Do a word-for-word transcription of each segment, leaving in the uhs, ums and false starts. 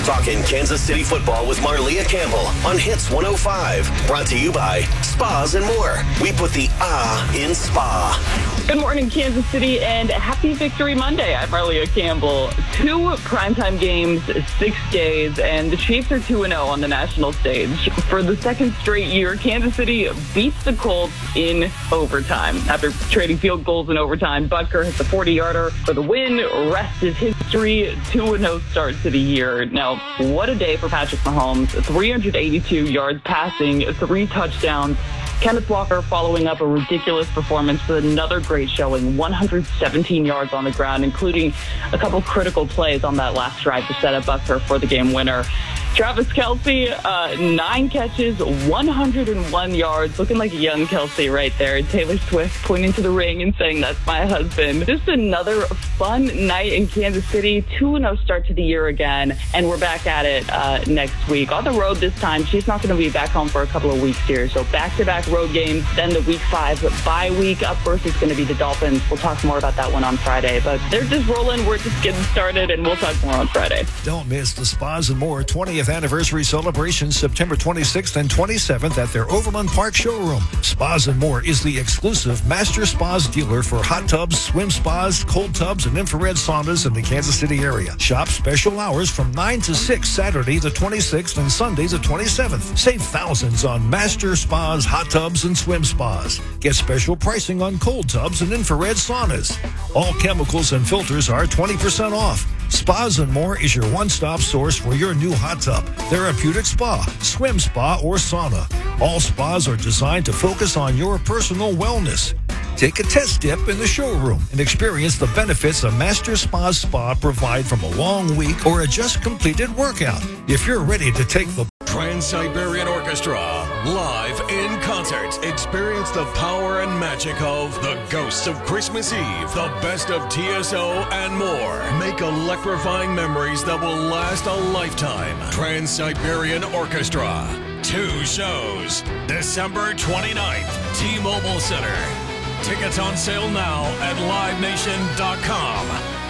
Talking Kansas City football with Marlia Campbell on Hits one oh five. Brought to you by Spas and More. We put the ah in spa. Good morning, Kansas City, and happy Victory Monday. I'm Marlia Campbell. Two primetime games, six days, and the Chiefs are two and oh on the national stage. For the second straight year, Kansas City beats the Colts in overtime. After trading field goals in overtime, Butker hit the forty-yarder for the win. Rest is history. two and oh start to the year. Now, what a day for Patrick Mahomes. three hundred eighty-two yards passing, three touchdowns. Kenneth Walker following up a ridiculous performance with another great showing, one hundred seventeen yards on the ground, including a couple critical plays on that last drive to set up Butker for the game winner. Travis Kelce, uh, nine catches, one hundred one yards, looking like a young Kelce right there. Taylor Swift pointing to the ring and saying, "That's my husband." Just another fun night in Kansas City. two and oh start to the year again, and we're back at it uh, next week. On the road this time. She's not going to be back home for a couple of weeks here, so back-to-back road games, then the week five bye week. Up first is going to be the Dolphins. We'll talk more about that one on Friday, but they're just rolling. We're just getting started, and we'll talk more on Friday. Don't miss the Spas and More twentieth anniversary celebration September twenty-sixth and twenty-seventh at their Overland Park showroom. Spas and More is the exclusive master spas dealer for hot tubs, swim spas, cold tubs, and infrared saunas in the Kansas City area. Shop special hours from nine to six Saturday the twenty-sixth and Sunday the twenty-seventh. Save thousands on master spas, hot tubs, and swim spas. Get special pricing on cold tubs and infrared saunas. All chemicals and filters are twenty percent off. Spas and More is your one-stop source for your new hot tub, therapeutic spa, swim spa, or sauna. All spas are designed to focus on your personal wellness. Take a test dip in the showroom and experience the benefits a Master Spa Spa provide from a long week or a just completed workout. If you're ready to take the Trans-Siberian Orchestra, live in concert. Experience the power and magic of The Ghosts of Christmas Eve, the best of T S O, and more. Make electrifying memories that will last a lifetime. Trans-Siberian Orchestra. Two shows. December twenty-ninth, T-Mobile Center. Tickets on sale now at live nation dot com.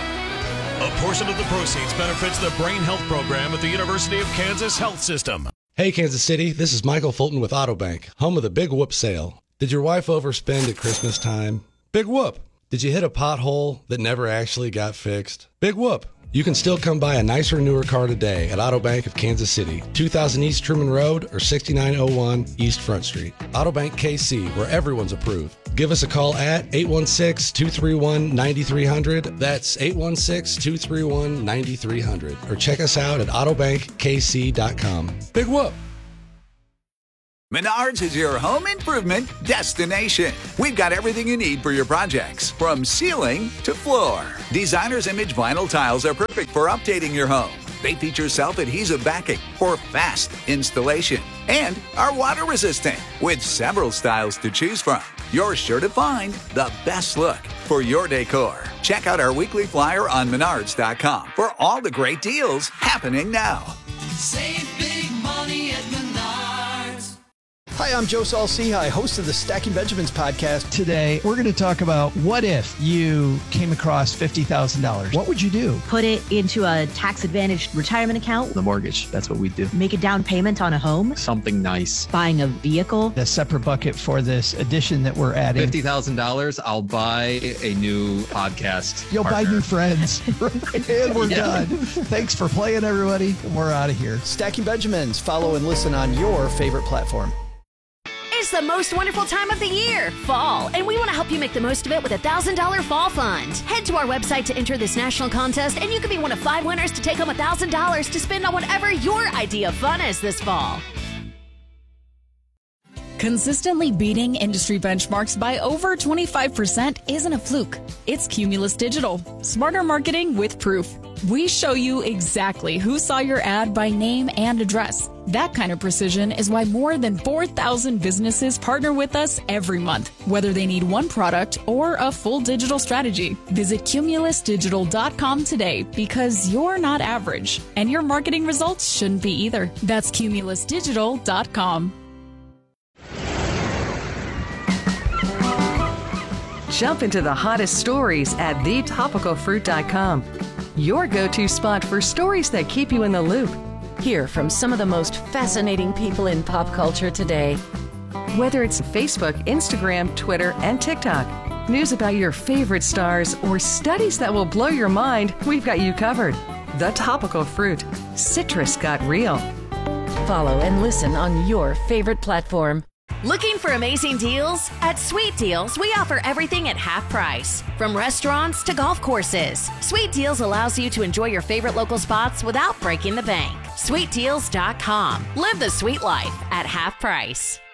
A portion of the proceeds benefits the Brain Health Program at the University of Kansas Health System. Hey, Kansas City, this is Michael Fulton with Autobank, home of the Big Whoop sale. Did your wife overspend at Christmas time? Big whoop. Did you hit a pothole that never actually got fixed? Big whoop. You can still come buy a nicer, newer car today at Autobank of Kansas City, two thousand East Truman Road or sixty-nine oh one East Front Street. Autobank K C, where everyone's approved. Give us a call at eight one six, two three one, nine three zero zero. That's eight one six, two three one, nine three zero zero. Or check us out at autobank k c dot com. Big whoop! Menards is your home improvement destination. We've got everything you need for your projects, from ceiling to floor. Designer's Image vinyl tiles are perfect for updating your home. They feature self-adhesive backing for fast installation and are water resistant with several styles to choose from. You're sure to find the best look for your decor. Check out our weekly flyer on menards dot com for all the great deals happening now. Save big money at Menards. Hi, I'm Joe Saul-Sehy, host of the Stacking Benjamins podcast. Today, we're going to talk about what if you came across fifty thousand dollars. What would you do? Put it into a tax-advantaged retirement account. The mortgage, that's what we do. Make a down payment on a home. Something nice. Buying a vehicle. A separate bucket for this addition that we're adding. fifty thousand dollars, I'll buy a new podcast You'll partner. buy new friends. And we're yeah. done. Thanks for playing, everybody. We're out of here. Stacking Benjamins. Follow and listen on your favorite platform. It's the most wonderful time of the year, fall, and we want to help you make the most of it with a one thousand dollars Fall Fund. Head to our website to enter this national contest, and you can be one of five winners to take home one thousand dollars to spend on whatever your idea of fun is this fall. Consistently beating industry benchmarks by over twenty-five percent isn't a fluke. It's Cumulus Digital. Smarter marketing with proof. We show you exactly who saw your ad by name and address. That kind of precision is why more than four thousand businesses partner with us every month, whether they need one product or a full digital strategy. Visit cumulus digital dot com today because you're not average, and your marketing results shouldn't be either. That's cumulus digital dot com. Jump into the hottest stories at the topical fruit dot com. Your go-to spot for stories that keep you in the loop. Hear from some of the most fascinating people in pop culture today. Whether it's Facebook, Instagram, Twitter, and TikTok, news about your favorite stars, or studies that will blow your mind, we've got you covered. The Topical Fruit. Citrus got real. Follow and listen on your favorite platform. Looking for amazing deals? At Sweet Deals, we offer everything at half price. From restaurants to golf courses, Sweet Deals allows you to enjoy your favorite local spots without breaking the bank. sweet deals dot com. Live the sweet life at half price.